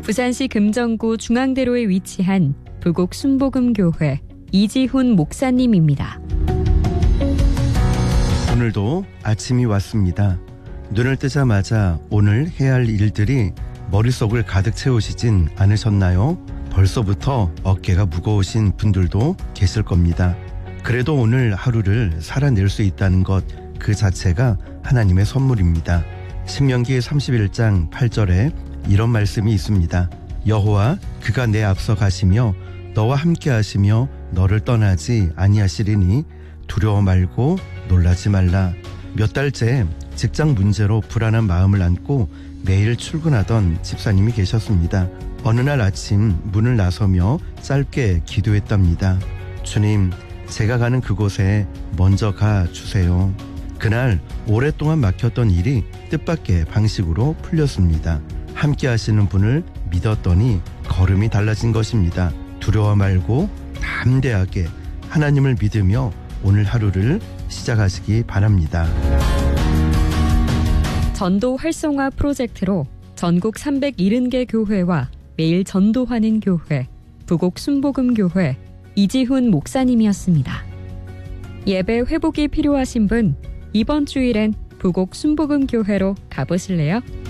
부산시 금정구 중앙대로에 위치한 부곡 순복음교회 이지훈 목사님입니다. 오늘도 아침이 왔습니다. 눈을 뜨자마자 오늘 해야 할 일들이 머릿속을 가득 채우시진 않으셨나요? 벌써부터 어깨가 무거우신 분들도 계실 겁니다. 그래도 오늘 하루를 살아낼 수 있다는 것 그 자체가 하나님의 선물입니다. 신명기 31장 8절에 이런 말씀이 있습니다. 여호와 그가 내 앞서 가시며 너와 함께 하시며 너를 떠나지 아니하시리니 두려워 말고 놀라지 말라. 몇 달째 직장 문제로 불안한 마음을 안고 매일 출근하던 집사님이 계셨습니다. 어느 날 아침 문을 나서며 짧게 기도했답니다. 주님, 제가 가는 그곳에 먼저 가 주세요. 그날 오랫동안 막혔던 일이 뜻밖의 방식으로 풀렸습니다. 함께 하시는 분을 믿었더니 걸음이 달라진 것입니다. 두려워 말고 담대하게 하나님을 믿으며 오늘 하루를 시작하시기 바랍니다. 전도 활성화 프로젝트로 전국 370개 교회와 매일 전도하는 교회, 부곡 순복음교회 이지훈 목사님이었습니다. 예배 회복이 필요하신 분, 이번 주일엔 부곡 순복음교회로 가보실래요?